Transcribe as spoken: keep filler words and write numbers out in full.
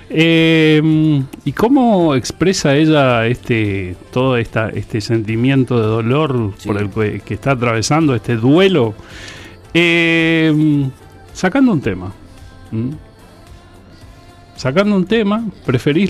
Eh, ¿Y cómo expresa ella este todo esta, este sentimiento de dolor sí. por el que, que está atravesando, este duelo? Eh, sacando un tema. ¿Mm? Sacando un tema, preferís